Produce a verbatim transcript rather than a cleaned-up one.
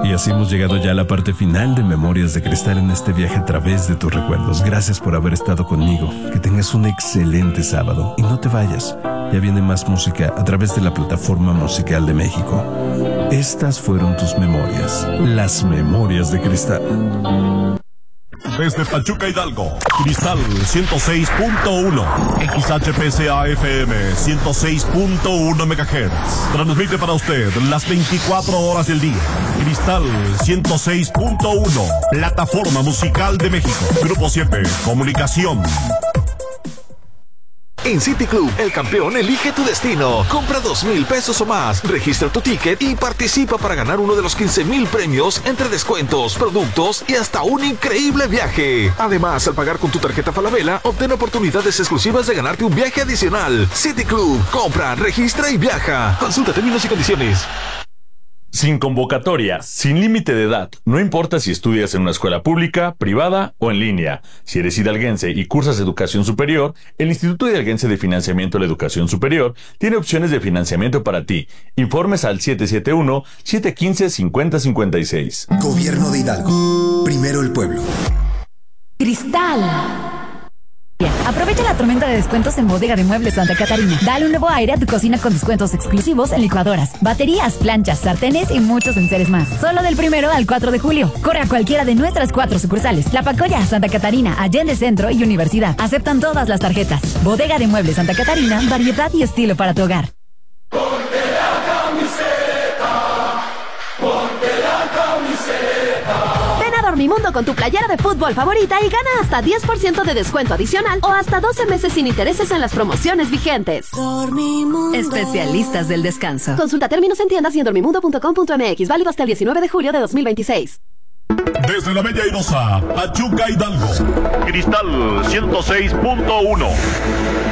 Y así hemos llegado ya a la parte final de Memorias de Cristal en este viaje a través de tus recuerdos. Gracias por haber estado conmigo. Que tengas un excelente sábado y no te vayas. Ya viene más música a través de la Plataforma Musical de México. Estas fueron tus memorias, las Memorias de Cristal. Desde Pachuca, Hidalgo, Cristal ciento seis punto uno, X H P C A F M ciento seis punto uno megahertz. Transmite para usted las veinticuatro horas del día. Cristal ciento seis punto uno, Plataforma Musical de México. Grupo siete, Comunicación. En City Club, el campeón elige tu destino. Compra dos mil pesos o más, registra tu ticket y participa para ganar uno de los quince mil premios entre descuentos, productos y hasta un increíble viaje. Además, al pagar con tu tarjeta Falabella, obtén oportunidades exclusivas de ganarte un viaje adicional. City Club, compra, registra y viaja. Consulta términos y condiciones. Sin convocatoria, sin límite de edad, no importa si estudias en una escuela pública, privada o en línea. Si eres hidalguense y cursas educación superior, el Instituto Hidalguense de Financiamiento a la Educación Superior tiene opciones de financiamiento para ti. Informes al siete siete uno, siete uno cinco, cinco cero cinco seis. Gobierno de Hidalgo. Primero el pueblo. Cristal. Aprovecha la tormenta de descuentos en Bodega de Muebles Santa Catarina. Dale un nuevo aire a tu cocina con descuentos exclusivos en licuadoras, baterías, planchas, sartenes y muchos enseres más. Solo del primero al cuatro de julio. Corre a cualquiera de nuestras cuatro sucursales: La Pacoya, Santa Catarina, Allende Centro y Universidad. Aceptan todas las tarjetas. Bodega de Muebles Santa Catarina, variedad y estilo para tu hogar. Ponte la camiseta, ponte la camiseta. Ven a Dormimundo con tu playera de fútbol favorita y gana hasta diez por ciento de descuento adicional o hasta doce meses sin intereses en las promociones vigentes. Dormimundo. Especialistas del descanso. Consulta términos en tiendas y en dormimundo punto com punto m x. Válido hasta el diecinueve de julio de dos mil veintiséis. Desde la Bella Irosa, Pachuca, Hidalgo, Cristal ciento seis punto uno.